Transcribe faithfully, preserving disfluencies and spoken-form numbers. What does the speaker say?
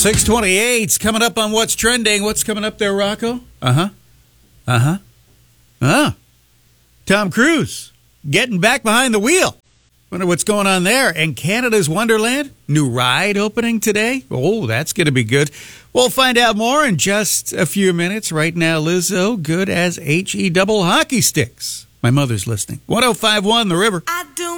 six twenty-eight's coming up on What's Trending. What's coming up there, Rocco? Uh-huh. Uh-huh. Ah. Tom Cruise getting back behind the wheel. Wonder what's going on there. And Canada's Wonderland, new ride opening today. Oh, that's going to be good. We'll find out more in just a few minutes. Right now, Lizzo, good as H E double hockey sticks. My mother's listening. one oh five point one The River. I do